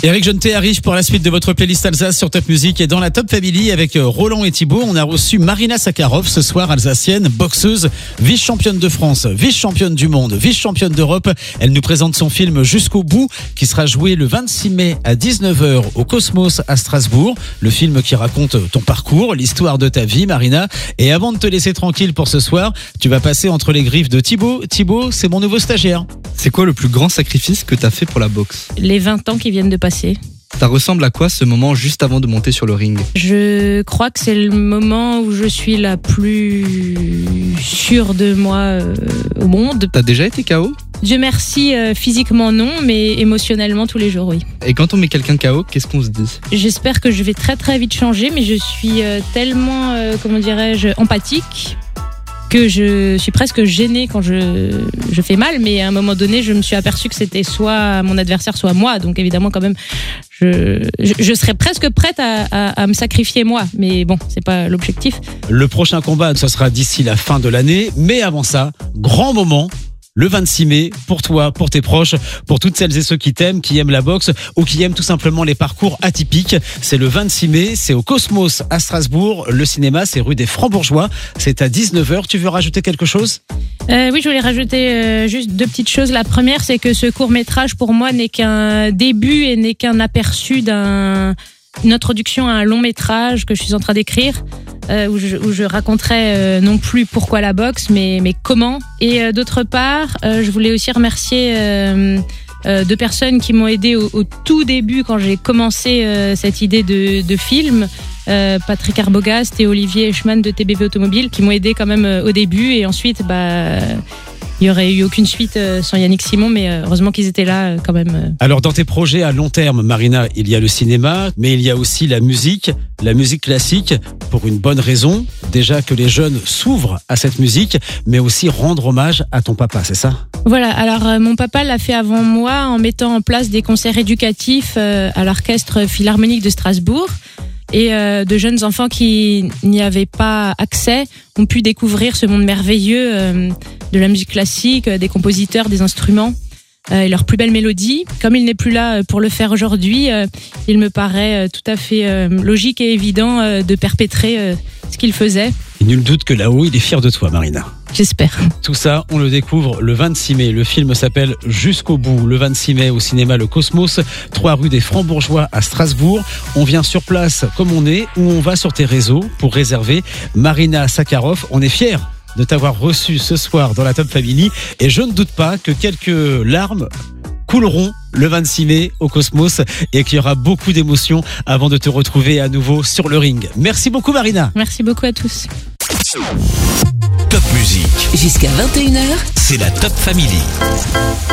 Eric Jeuneté arrive pour la suite de votre playlist Alsace sur Top Music et dans la Top Family avec Roland et Thibaut. On a reçu Marina Sakharov ce soir, alsacienne, boxeuse, vice-championne de France, vice-championne du monde, vice-championne d'Europe. Elle nous présente son film Jusqu'au bout qui sera joué le 26 mai à 19h au Cosmos à Strasbourg. Le film qui raconte ton parcours, l'histoire de ta vie, Marina. Et avant de te laisser tranquille pour ce soir, tu vas passer entre les griffes de Thibaut. Thibaut, c'est mon nouveau stagiaire. C'est quoi le plus grand sacrifice que t'as fait pour la boxe ? Les 20 ans qui viennent de passer. Ça ressemble à quoi ce moment juste avant de monter sur le ring ? Je crois que c'est le moment où je suis la plus sûre de moi au monde. T'as déjà été KO ? Dieu merci, physiquement non, mais émotionnellement tous les jours, oui. Et quand on met quelqu'un KO, qu'est-ce qu'on se dit ? J'espère que je vais très très vite changer, mais je suis tellement, empathique que je suis presque gênée quand je fais mal, mais à un moment donné, je me suis aperçue que c'était soit mon adversaire, soit moi. Donc évidemment, quand même, je serais presque prête à me sacrifier moi. Mais bon, c'est pas l'objectif. Le prochain combat, ça sera d'ici la fin de l'année. Mais avant ça, grand moment. Le 26 mai, pour toi, pour tes proches, pour toutes celles et ceux qui t'aiment, qui aiment la boxe ou qui aiment tout simplement les parcours atypiques. C'est le 26 mai, c'est au Cosmos à Strasbourg. Le cinéma, c'est rue des Francs-Bourgeois. C'est à 19h. Tu veux rajouter quelque chose ? Oui, je voulais rajouter juste deux petites choses. La première, c'est que ce court-métrage, pour moi, n'est qu'un début et n'est qu'un aperçu une introduction à un long métrage que je suis en train d'écrire. Où je raconterai non plus pourquoi la boxe, mais comment. Et d'autre part, je voulais aussi remercier deux personnes qui m'ont aidé au tout début quand j'ai commencé cette idée de film. Patrick Arbogast et Olivier Eschmann de TBV Automobile qui m'ont aidé quand même au début, et ensuite il n'y aurait eu aucune suite sans Yannick Simon, mais heureusement qu'ils étaient là quand même. Alors dans tes projets à long terme, Marina, il y a le cinéma, mais il y a aussi la musique classique, pour une bonne raison. Déjà que les jeunes s'ouvrent à cette musique, mais aussi rendre hommage à ton papa, c'est ça ? Voilà, alors mon papa l'a fait avant moi en mettant en place des concerts éducatifs à l'Orchestre Philharmonique de Strasbourg. Et de jeunes enfants qui n'y avaient pas accès ont pu découvrir ce monde merveilleux de la musique classique, des compositeurs, des instruments et leurs plus belles mélodies. Comme il n'est plus là pour le faire aujourd'hui, il me paraît tout à fait logique et évident de perpétrer ce qu'il faisait. Et nul doute que là-haut, il est fier de toi, Marina. J'espère. Tout ça, on le découvre le 26 mai. Le film s'appelle Jusqu'au bout. Le 26 mai au cinéma Le Cosmos, 3 rue des Francs-Bourgeois à Strasbourg. On vient sur place comme on est, ou on va sur tes réseaux pour réserver. Marina Sakharov, on est fiers de t'avoir reçu ce soir dans la Top Family. Et je ne doute pas que quelques larmes couleront le 26 mai au Cosmos et qu'il y aura beaucoup d'émotions avant de te retrouver à nouveau sur le ring. Merci beaucoup, Marina. Merci beaucoup à tous. Top Music. Jusqu'à 21h, C'est la Top Family.